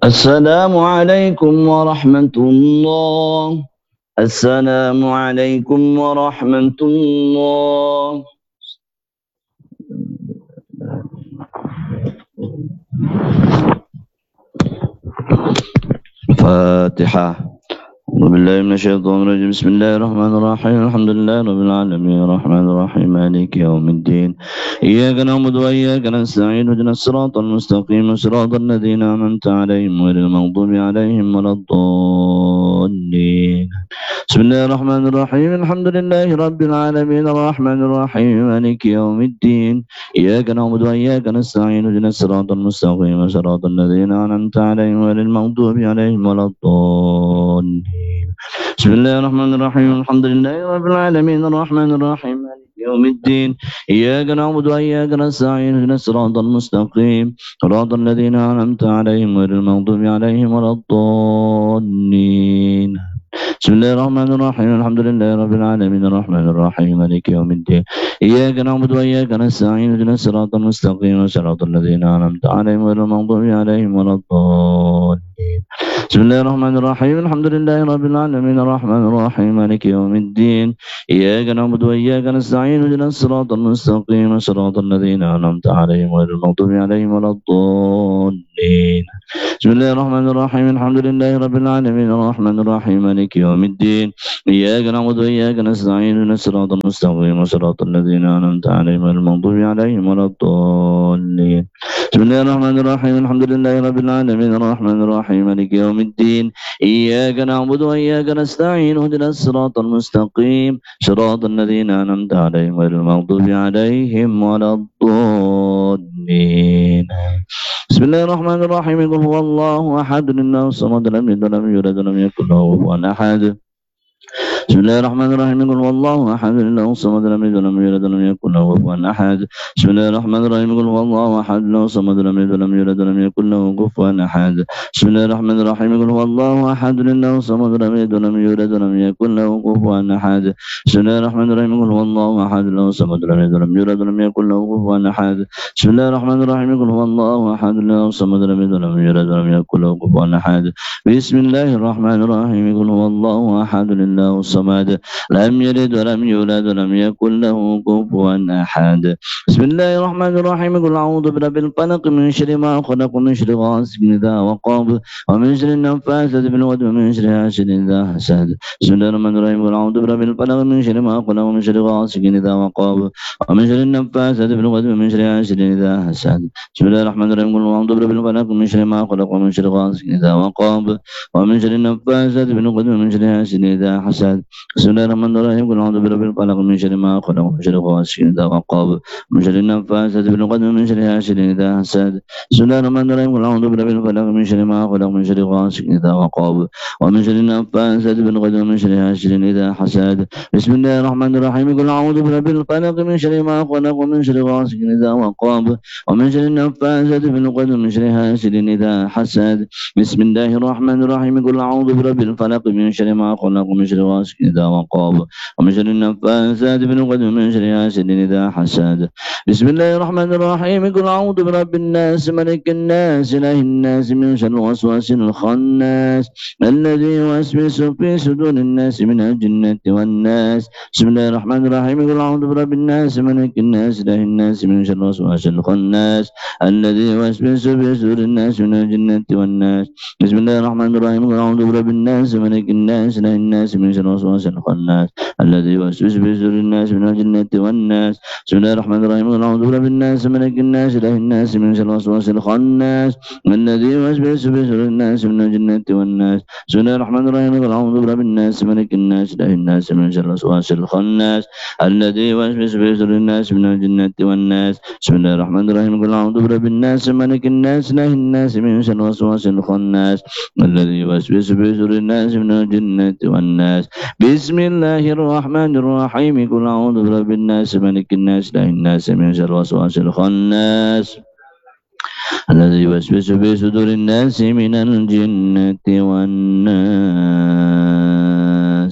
السلام عليكم ورحمة الله. السلام عليكم ورحمة الله. فاتحة. أعوذ بالله من الشيطان الرجيم. بسم الله الرحمن الرحيم. الحمد لله رب العالمين الرحمن الرحيم مالك يوم الدين. إياك نعبد وإياك نستعين اهدنا الصراط المستقيم صراط الذين أنعمت عليهم غير المغضوب عليهم ولا الضالين. بسم الله الرحمن الرحيم. الحمد لله رب العالمين الرحمن الرحيم مالك يوم الدين. إياك نعبد وإياك نستعين اهدنا الصراط المستقيم صراط الذين أنعمت عليهم غير المغضوب عليهم ولا الضالين. بسم الله الرحمن الرحيم. الحمد لله رب العالمين الرحمن الرحيم مالك يوم الدين. إياك نعبد وإياك نستعين اهدنا الصراط المستقيم صراط الذين أنعمت عليهم غير المغضوب عليهم ولا الضالين. بسم الله الرحمن الرحيم. الحمد لله رب العالمين الرحمن الرحيم مالك يوم الدين. إياك نعبد وإياك نستعين اهدنا الصراط المستقيم صراط الذين أنعمت عليهم غير المغضوب عليهم ولا الضالين. بسم الله الرحمن الرحيم. الحمد لله رب العالمين الرحمن الرحيم مالك يوم الدين. إياك نعبد وإياك نستعين اهدنا الصراط المستقيم صراط الذين أنعمت عليهم غير المغضوب عليهم ولا الضالين. بسم الله الرحمن الرحيم. الحمد لله رب العالمين الرحمن الرحيم مالك يوم الدين. إياك نعبد وإياك نستعين اهدنا الصراط المستقيم صراط الذين أنعمت عليهم غير المغضوب عليهم ولا الضالين. بسم الله الرحمن الرحيم. الحمد لله رب العالمين الرحمن الرحيم مالك يوم الدين. إياك نعبد وإياك نستعين اهدنا الصراط المستقيم صراط الذين أنعمت عليهم غير المغضوب عليهم ولا الضالين. بسم الله الرحمن الرحيم. قل هو الله أحد الله الصمد لم يلد ولم يولد ولم يكن له كفوا أحد. بسم الله الرحمن الرحيم. قل هو الله أحد الله الصمد لم يلد ولم يولد ولم يكن له كفوا أحد. بسم الله الرحمن الرحيم. قل هو الله أحد الله الصمد لم يلد ولم يولد ولم يكن له كفوا أحد. بسم الله الرحمن الرحيم. قل هو الله أحد الله الصمد لم يلد ولم يولد ولم يكن له كفوا أحد. بسم الله الرحمن الرحيم. قل هو الله أحد الله الصمد لم يلد ولم يولد ولم يكن له كفوا أحد. بسم الله الرحمن الرحيم. قل هو الله أحد الله الصمد لم يلد ولم يولد ولم يكن له كفوا أحد. بسم الله الرحمن الرحيم. قل هو الله أحد الله الصمد لم يلد ولم يولد ولم يكن له كفوا أحد. بسم الله الرحمن الرحيم. قل أعوذ برب الفلق من شر ما خلق ومن شر غاسق إذا وقب ومن شر النفاثات في العقد ومن شر حاسد إذا حسد. بسم الله الرحمن الرحيم. قل أعوذ برب الفلق من شر ما خلق ومن شر غاسق إذا وقب ومن شر النفاثات في العقد ومن شر حاسد إذا حسد. بسم الله الرحمن الرحيم. قل أعوذ برب الفلق من شر ما خلق ومن شر غاسق إذا وقب ومن شر النفاثات في العقد ومن شر حاسد إذا حسد. بسم الله الرحمن الرحيم. قل أعوذ برب الفلق من شر ما خلق ومن شر غاسق إذا وقب ومن شر النفاثات في العقد ومن شر حاسد إذا حسد. بسم الله الرحمن الرحيم. قل أعوذ برب الفلق من شر ما خلق ومن شر غاسق إذا وقب ومن شر النفاثات في العقد ومن شر حاسد إذا حسد. بسم الله الرحمن الرحيم. قل أعوذ برب الفلق من شر ما خلق ومن شر غاسق إذا وقب ومن شر النفاثات في العقد ومن شر حاسد إذا حسد. بسم الله الرحمن الرحيم. قل أعوذ برب الفلق من شر ما خلق ومن شر غاسق إذا وقب ومن شر النفاثات في العقد ومن شر حاسد إذا حسد. بسم الله الرحمن الرحيم. قل أعوذ برب الناس ملك الناس إله الناس من شر الوسواس الخناس الذي يوسوس في صدور الناس من الجنة والناس. بسم الله الرحمن الرحيم. قل أعوذ برب الناس ملك الناس إله الناس من شر الوسواس الخناس الذي يوسوس في صدور الناس من الجنة والناس. بسم الله الرحمن الرحيم. قل أعوذ برب الناس ملك الناس إله الناس من شر الوسواس الخناس الذي يوسوس في صدور الناس من الجنة والناس. بسم الله الرحمن الرحيم. قل أعوذ برب الناس ملك الناس إله الناس من شر الوسواس الخناس الذي يوسوس في صدور الناس من الجنة والناس. بسم الله الرحمن الرحيم. قل أعوذ برب الناس ملك الناس إله الناس من شر الوسواس الخناس الذي يوسوس في صدور الناس من الجنة والناس. بسم الله الرحمن الرحيم. قل أعوذ برب الناس ملك الناس إله الناس من شر الوسواس الخناس الذي يوسوس في صدور الناس من الجنة والناس. بسم الله الرحمن الرحيم. قل أعوذ برب الناس ملك الناس إله الناس من شر الوسواس الخناس الذي يوسوس في صدور الناس من الجنة والناس.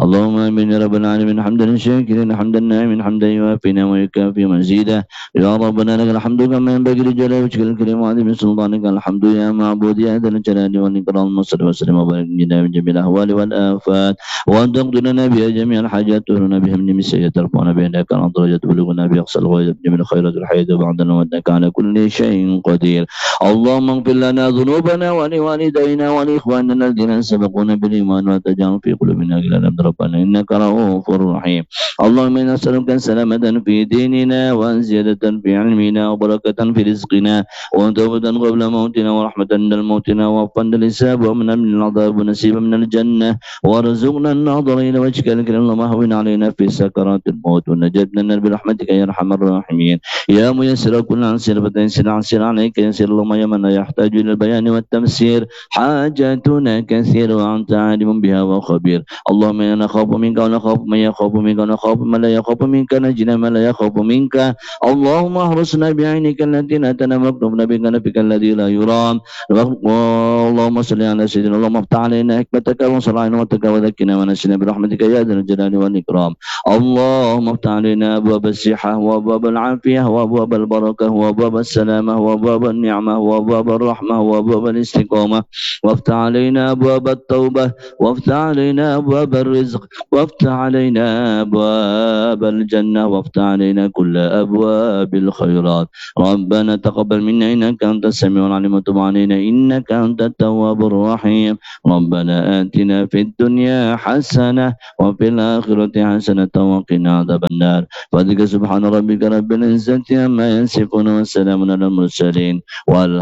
اللهم آمين يا رب العالمين. حمدا شاكرا حمدا ناعما حمدا يوافينا ويكافي مزيدا. يا ربنا لك الحمد كما ينبغي لجلال وجهك الكريم وعظيم سلطانك. الحمد يا معبود يا ذا الجلال والإكرام. وصل وسلم وبارك لنا من جميع الأهوال والآفات، وأن تقضي لنا بها جميع الحاجات، تهلنا بها من السيئات، ترفعنا بها إليك عن درجة، تبلغنا بها أقصى الغاية من الخيرات الحياة بعدنا، وإنك على كل شيء قدير. اللهم اغفر لنا ذنوبنا ولوالدينا ولإخواننا الذين سبقونا بالإيمان، ولا تجعل في قلوبنا غلا لمن ربنا إنك رؤوف رحيم. اللهم إنا نسألك سلامة في ديننا، وزيادة في علمنا، وبركة في رزقنا، وتوبة قبل موتنا، ورحمة عند موتنا، وعفوا عند الحساب، ومن من العذاب، ونسيبا من الجنة، وارزقنا النظر إلى وجهك الكريم. اللهم هون علينا في سكرات الموت، ونجد لنا برحمتك يا أرحم الراحمين. يا ميسر كل عسير فتيسر عسير عليك يسير. اللهم يا من يحتاج إلى البيان والتفسير حاجاتنا كثير، وأنت عالم بها وخبير. اللهم إنا نخاف منك ونخاف من يخاف منك، ونخاف من لا يخاف منك، نجنا من لا يخاف منك. اللهم احرسنا بعينك التي لا تنام، واكتبنا بكنفك الذي لا يرام. اللهم صل على سيدنا. اللهم افتح علينا حكمتك وصرعنا وتك وذكنا ونسنا برحمتك يا ذا الجلال والإكرام. اللهم افتح علينا أبواب الصحة، وأبواب العافية، وأبواب البركة، وأبواب السلامة، وأبواب النعمة، وأبواب الرحمة، وأبواب الاستقامة. وافتح علينا أبواب التوبة، وافتح علينا أبواب الرزق، وافتح علينا أبواب الجنة، وافتح علينا كل أبواب الخيرات. ربنا تقبل منا إنك أنت السميع العليم، وتب علينا إنك أنت التواب الرحيم. ربنا آتنا في الدنيا حسنة، وفي الآخرة حسنة، وقنا عذاب النار. فذلك سبحان ربك رب العزة عما يصفون، والسلام على المرسلين.